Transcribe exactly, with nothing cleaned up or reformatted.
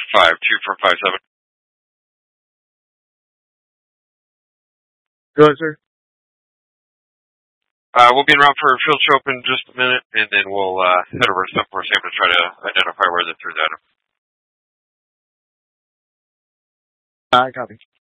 five two from five seven. Go ahead, sir. Uh, we'll be around for a field show in just a minute, and then we'll uh, head over to Stumpforce Sam to try to identify where they're through that. I copy.